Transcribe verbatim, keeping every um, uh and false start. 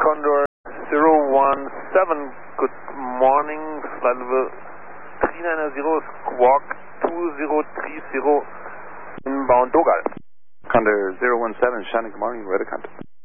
Condor zero one seven, good morning, flight level three nine zero, squawk two zero three zero, inbound Dogal. Condor zero one seven, Shannon, good morning, Redicant.